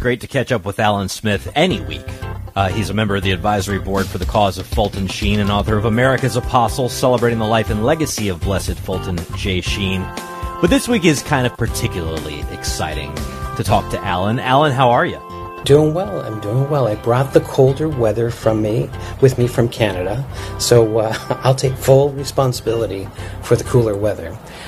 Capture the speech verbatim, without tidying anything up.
great to catch up with Alan Smith any week. Uh, he's a member of the advisory board for the cause of Fulton Sheen and author of America's Apostle, celebrating the life and legacy of Blessed Fulton J. Sheen. But this week is kind of particularly exciting to talk to Alan. Alan, how are you? Doing well. I'm doing well. I brought the colder weather from me with me from Canada, so uh, I'll take full responsibility for the cooler weather.